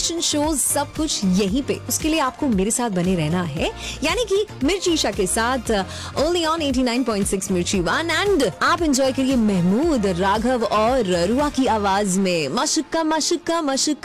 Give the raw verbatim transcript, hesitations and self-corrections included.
Information, shows, सब कुछ यहीं पे। उसके लिए आपको मेरे साथ बने रहना है, यानी कि मिर्ची ईशा के साथ only on eighty nine point six मिर्ची वन। एंड आप एंजॉय करिए महमूद, राघव और रुआ की आवाज में मशुक्का मशुक्का मशुक्का।